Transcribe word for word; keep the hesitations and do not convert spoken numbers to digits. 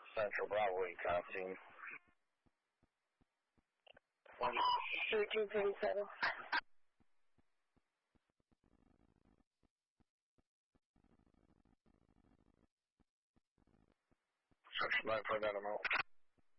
Central Bravo eight, Constantine. thirteen thirty-seven. Section nine point nine, I'm out.